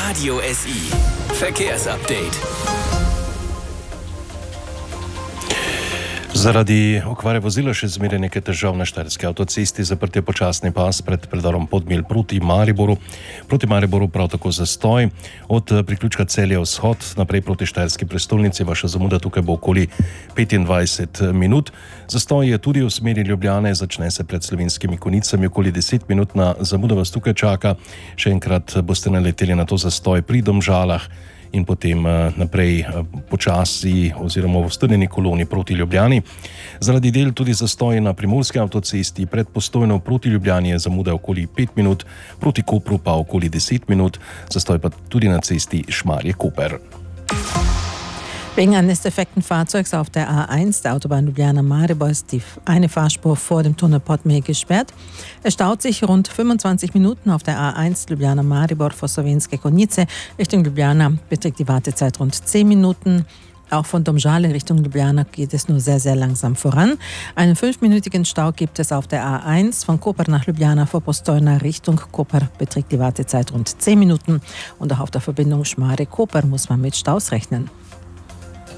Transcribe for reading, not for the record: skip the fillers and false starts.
Radio SI Verkehrsupdate. Zaradi okvare vozila še zmeraj nekaj težav na štajerski avtocesti, zaprt je počasni pas pred predorom Podmilj proti Mariboru. Proti Mariboru prav tako zastoj. Od priključka Celje vzhod naprej proti štajerski prestolnici vaša zamuda tukaj bo okoli 25 minut. Zastoj je tudi v smeri Ljubljane, začne se pred Slovenskimi Konicami, okoli 10-minutna zamuda vas tukaj čaka. Še enkrat boste naleteli na to zastoj pri Domžalah in potem naprej počasi oziroma v strnjeni koloni proti Ljubljani. Zaradi del tudi zastoj na primorski avtocesti pred Postojno proti Ljubljani je zamuda okoli 5 minut, proti Kopru pa okoli 10 minut, zastoj pa tudi na cesti Šmarje-Koper. Wegen eines defekten Fahrzeugs auf der A1 der Autobahn Ljubljana-Maribor ist die eine Fahrspur vor dem Tunnel Podmilj gesperrt. Es staut sich rund 25 Minuten auf der A1 Ljubljana-Maribor vor Slovenske Konjice. Richtung Ljubljana beträgt die Wartezeit rund 10 Minuten. Auch von Domžale Richtung Ljubljana geht es nur sehr, sehr langsam voran. Einen 5-minütigen Stau gibt es auf der A1 von Koper nach Ljubljana vor Postojna Richtung Koper beträgt die Wartezeit rund 10 Minuten. Und auch auf der Verbindung Šmarje-Koper muss man mit Staus rechnen.